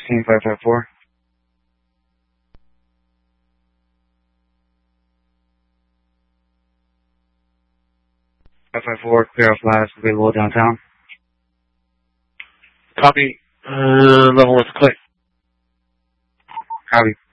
554. 554, clear off last, available downtown. Copy. Leavenworth, click. Copy.